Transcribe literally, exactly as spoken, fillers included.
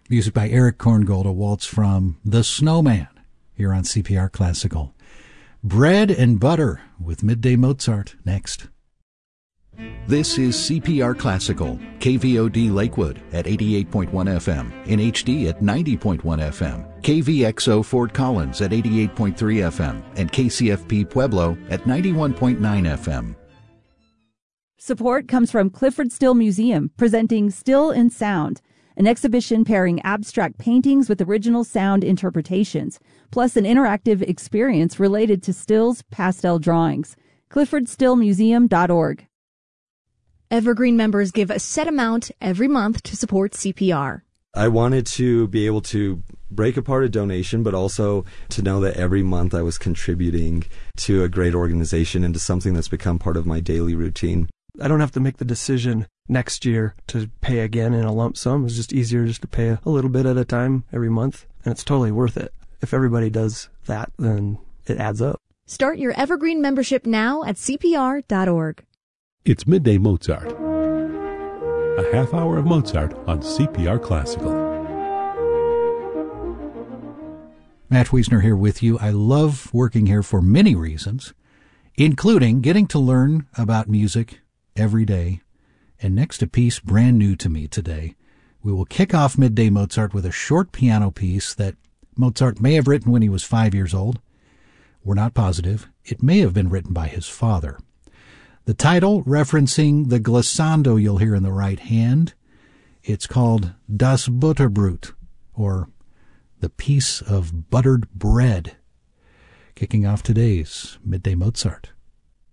Music by Eric Korngold, a waltz from The Snowman, here on C P R Classical. Bread and Butter with Midday Mozart next. This is C P R Classical, K V O D Lakewood at eighty-eight point one F M, in H D at ninety point one F M, K V X O Fort Collins at eighty-eight point three F M, and K C F P Pueblo at ninety-one point nine F M. Support comes from Clifford Still Museum, presenting Still in Sound, an exhibition pairing abstract paintings with original sound interpretations, plus an interactive experience related to Still's pastel drawings. clifford still museum dot org. Evergreen members give a set amount every month to support C P R. I wanted to be able to break apart a donation, but also to know that every month I was contributing to a great organization and to something that's become part of my daily routine. I don't have to make the decision next year to pay again in a lump sum. It's just easier just to pay a little bit at a time every month, and it's totally worth it. If everybody does that, then it adds up. Start your Evergreen membership now at C P R dot org. It's Midday Mozart, a half hour of Mozart on C P R Classical. Matt Wiesner here with you. I love working here for many reasons, including getting to learn about music every day. And next, a piece brand new to me today. We will kick off Midday Mozart with a short piano piece that Mozart may have written when he was five years old. We're not positive. It may have been written by his father. The title referencing the glissando you'll hear in the right hand. It's called Das Butterbrot, or The Piece of Buttered Bread. Kicking off today's Midday Mozart.